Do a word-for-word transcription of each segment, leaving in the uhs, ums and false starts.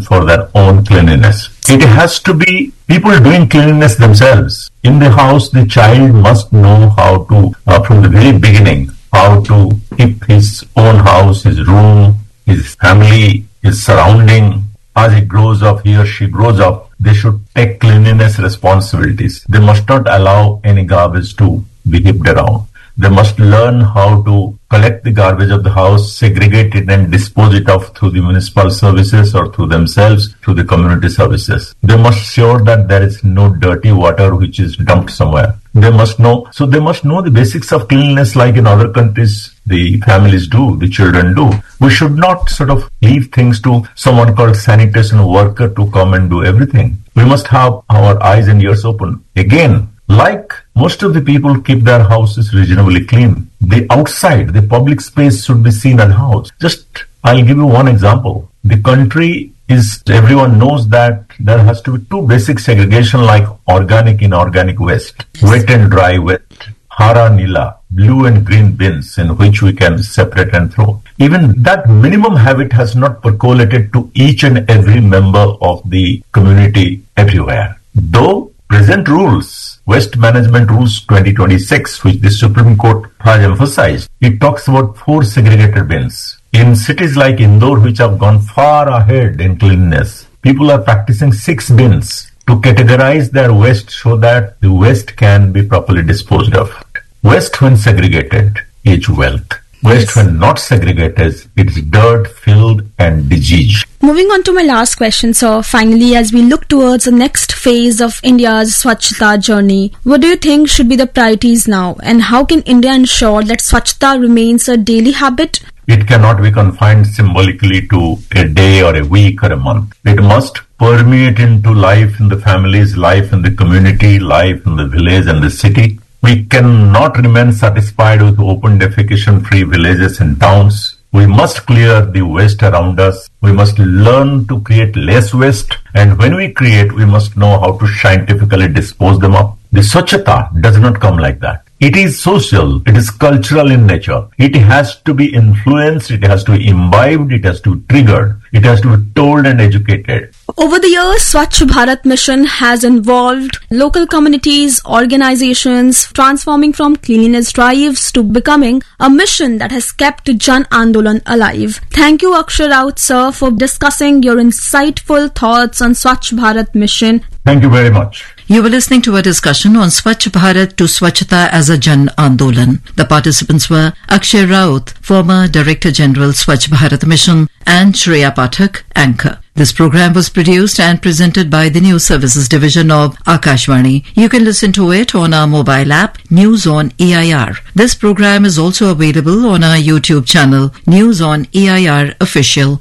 for their own cleanliness. It has to be people doing cleanliness themselves. In the house, the child must know how to, uh, from the very beginning, how to keep his own house, his room, his family, his surrounding. As he grows up, he or she grows up, they should take cleanliness responsibilities. They must not allow any garbage to be heaped around. They must learn how to collect the garbage of the house, segregate it and dispose it off through the municipal services or through themselves, through the community services. They must ensure that there is no dirty water which is dumped somewhere. They must know, so they must know the basics of cleanliness like in other countries the families do, the children do. We should not sort of leave things to someone called sanitation worker to come and do everything. We must have our eyes and ears open. Again, like most of the people keep their houses reasonably clean, the outside, the public space should be seen as house. Just, I'll give you one example. The country is, everyone knows that there has to be two basic segregation like organic and inorganic waste, wet and dry waste, hara nila, blue and green bins in which we can separate and throw. Even that minimum habit has not percolated to each and every member of the community everywhere. Though present rules, Waste Management Rules twenty twenty-six, which the Supreme Court has emphasized, it talks about four segregated bins. In cities like Indore, which have gone far ahead in cleanliness, people are practicing six bins to categorize their waste so that the waste can be properly disposed of. Waste when segregated is wealth. Waste when not segregated, it's dirt, filth and disease. Moving on to my last question, sir. Finally, as we look towards the next phase of India's Swachhata journey, what do you think should be the priorities now? And how can India ensure that Swachhata remains a daily habit? It cannot be confined symbolically to a day or a week or a month. It must permeate into life in the families, life in the community, life in the village and the city. We cannot remain satisfied with open defecation-free villages and towns. We must clear the waste around us. We must learn to create less waste. And when we create, we must know how to scientifically dispose them up. The Swachhata does not come like that. It is social. It is cultural in nature. It has to be influenced. It has to be imbibed. It has to be triggered. It has to be told and educated. Over the years, Swachh Bharat Mission has involved local communities, organizations, transforming from cleanliness drives to becoming a mission that has kept Jan Andolan alive. Thank you, Akshay Raut, sir, for discussing your insightful thoughts on Swachh Bharat Mission. Thank you very much. You were listening to a discussion on Swachh Bharat to Swachhata as a Jan Andolan. The participants were Akshay Raut, former Director General Swachh Bharat Mission, and Shreya Pathak, anchor. This program was produced and presented by the News Services Division of Akashvani. You can listen to it on our mobile app, News on E I R. This program is also available on our YouTube channel, News on E I R Official.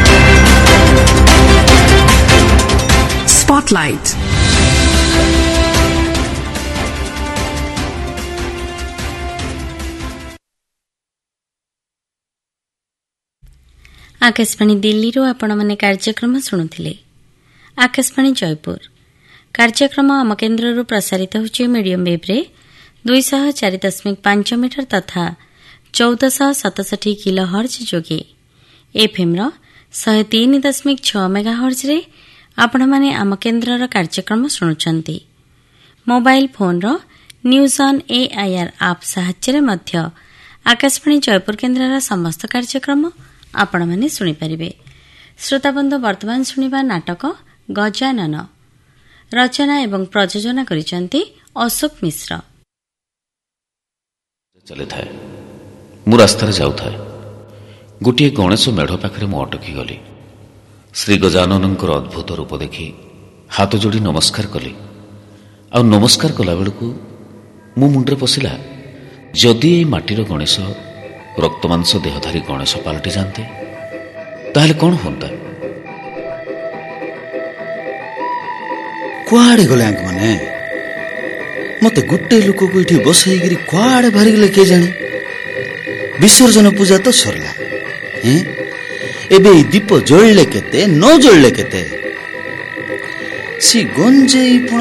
Spotlight. Akashvani Delhi आपण मैंने कार्यक्रम शुणुले। आकाशवाणी जयपुर कार्यक्रम आम केन्द्र प्रसारित होची medium वेव्रे दुईश चार दशमिक पांच मीटर तथा चौदश सतसठी किलो हर्ज जोगे एफएम शहे तीन दशमिक छ मेगा हर्जे आपण मैंने आम केन्द्र कार्यक्रम शुणुंट। Mobile phone row news on AIR आप साहाय्य मध्य आकाशवाणी जयपुर केन्द्र समस्त कार्यक्रम आपण माने सुनी परिबे। श्रोताबंद वर्तमान सुनिबा नाटक गजानन रचना एवं प्रयोजन करिसंती अशोक मिश्र। चले थाए मु रास्तार जाउ थाए गोटे गणेश मेढ़ पाखरे मु अटकी गली। श्री गजाननंकर अद्भुत रूप देखि हाथ जोड़ी नमस्कार कली। आ नमस्कार कला बेलकु मु मुंडरे पशिला जदि ए माटीर गणेश रक्तमांस देहधारी गणेश पालटि जाते ताहले कौन होता। कुआड़े गले आंक माने मते गुट्टे लोक को इठी बसैगिरी कुआड़े भारी गले के जाने। विसर्जन पूजा तो सरला हैं एबे दीप जळले केते न जळले केते सी गंजेई